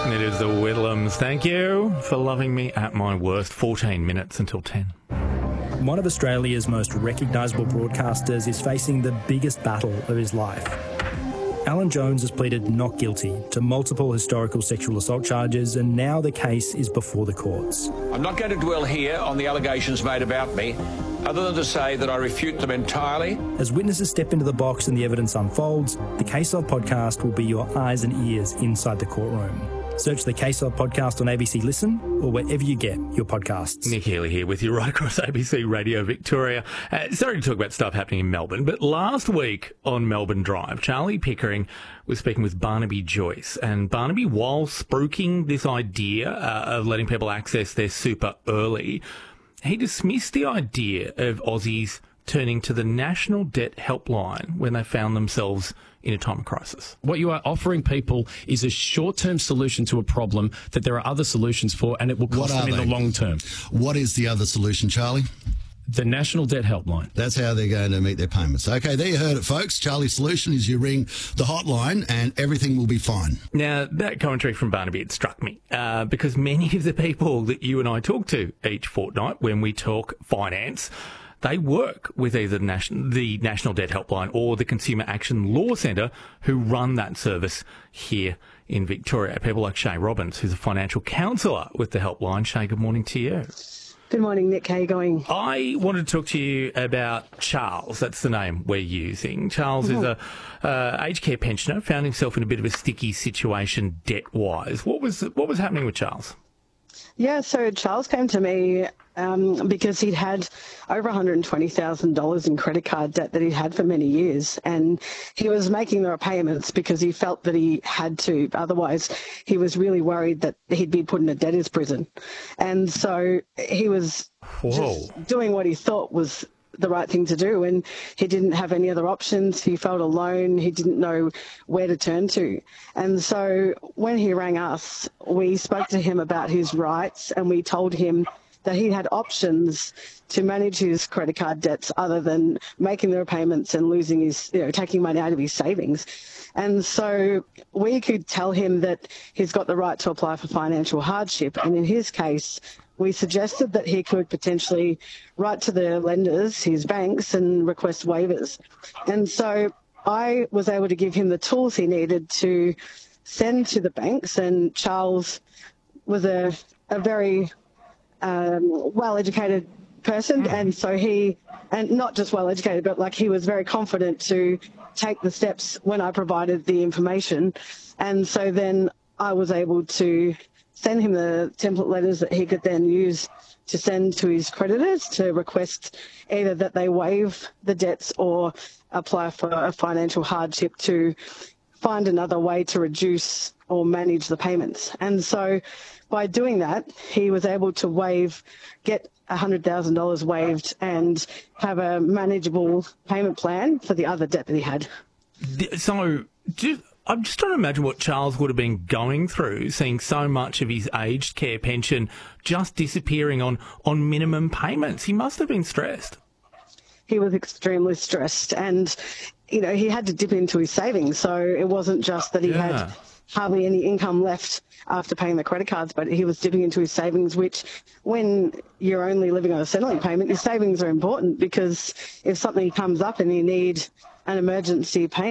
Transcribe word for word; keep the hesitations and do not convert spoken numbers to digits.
It is the Whitlams. Thank you for loving me at my worst. fourteen minutes until ten. One of Australia's most recognisable broadcasters is facing the biggest battle of his life. Alan Jones has pleaded not guilty to multiple historical sexual assault charges, and now the case is before the courts. I'm not going to dwell here on the allegations made about me, other than to say that I refute them entirely. As witnesses step into the box and the evidence unfolds, the Case Of podcast will be your eyes and ears inside the courtroom. Search the Case Of podcast on A B C Listen or wherever you get your podcasts. Nick Healy here with you right across A B C Radio Victoria. Uh, sorry to talk about stuff happening in Melbourne, but last week on Melbourne Drive, Charlie Pickering was speaking with Barnaby Joyce. And Barnaby, while spruiking this idea uh, of letting people access their super early, he dismissed the idea of Aussies turning to the National Debt Helpline when they found themselves in a time of crisis. What you are offering people is a short-term solution to a problem that there are other solutions for, and it will cost them in the long term. What is the other solution, Charlie? The National Debt Helpline. That's how they're going to meet their payments. Okay, there you heard it, folks. Charlie's solution is you ring the hotline and everything will be fine. Now, that commentary from Barnaby, it struck me, uh, because many of the people that you and I talk to each fortnight when we talk finance, they work with either the National, the National Debt Helpline or the Consumer Action Law Centre, who run that service here in Victoria. People like Shay Robbins, who's a financial counsellor with the helpline. Shay, good morning to you. Good morning, Nick. How are you going? I wanted to talk to you about Charles. That's the name we're using. Charles mm-hmm. is a uh, aged care pensioner, found himself in a bit of a sticky situation debt-wise. What was what was happening with Charles? Yeah, so Charles came to me um, because he'd had over one hundred twenty thousand dollars in credit card debt that he'd had for many years, and he was making the repayments because he felt that he had to. Otherwise, he was really worried that he'd be put in a debtor's prison. And so he was Whoa. just doing what he thought was the right thing to do, and he didn't have any other options. He felt alone. He didn't know where to turn to. And so when he rang us, we spoke to him about his rights, and we told him that he had options to manage his credit card debts other than making the repayments and losing his, you know, taking money out of his savings. And so we could tell him that he's got the right to apply for financial hardship. And in his case, we suggested that he could potentially write to the lenders, his banks, and request waivers. And so I was able to give him the tools he needed to send to the banks. And Charles was a, a very um, well-educated person. And so he, and not just well-educated, but like he was very confident to take the steps when I provided the information. And so then I was able to send him the template letters that he could then use to send to his creditors to request either that they waive the debts or apply for a financial hardship to find another way to reduce or manage the payments. And so by doing that, he was able to waive, get one hundred thousand dollars waived and have a manageable payment plan for the other debt that he had. So just, I'm just trying to imagine what Charles would have been going through, seeing so much of his aged care pension just disappearing on, on minimum payments. He must have been stressed. He was extremely stressed, and, you know, he had to dip into his savings. So it wasn't just that he Yeah. had hardly any income left after paying the credit cards, but he was dipping into his savings, which when you're only living on a Centrelink payment, your savings are important, because if something comes up and you need an emergency payment,